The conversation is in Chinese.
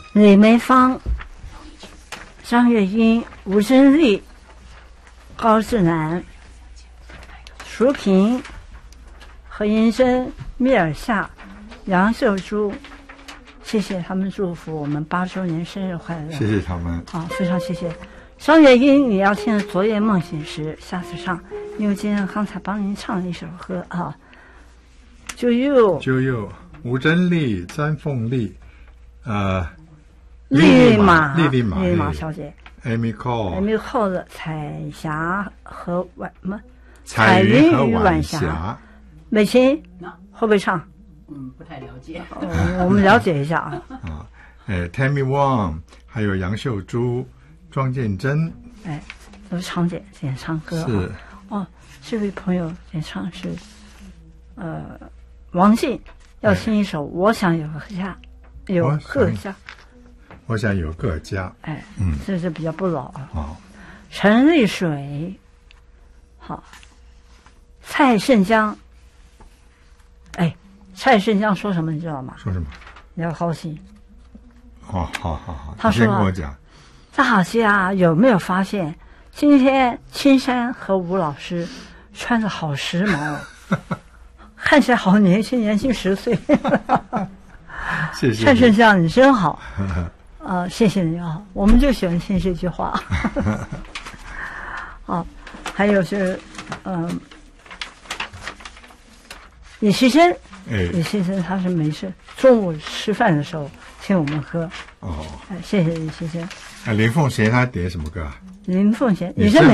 李梅芳、张月英、吴珍丽、高志南、淑萍、何银珍、密尔夏、杨秀珠，谢谢他们祝福我们8周年生日快乐。 谢谢他们。 好，非常谢谢。张月英，你要听《昨夜梦醒时》，下次唱，因为今天刚才帮您唱了一首歌啊。就有吴珍丽、詹凤丽， 丽玛小姐 ，Amy Cole 的彩霞和彩云和晚霞， 美琴会不会唱？ 不太了解。 我们了解一下啊。 Tammy Wong， 还有杨秀珠、庄建珍， 都是常姐演唱歌。 是这位朋友演唱是王静，要听一首《我想有个家》， 我想有个家。 这是比较不老啊。 陈丽水，好，蔡胜江，蔡胜江说什么你知道吗？ 说什么？ 你要高兴。 好， 他说先跟我讲。 大家有没有发现，今天青山和吴老师穿着好时髦，看起来好年轻10岁。 谢谢蔡胜江，你真好。谢谢你啊，我们就喜欢听这句话。还有是李希珍，李希珍他是没事中午吃饭的时候听我们喝。谢谢李希珍。 林凤贤他点什么歌啊？ 林凤贤，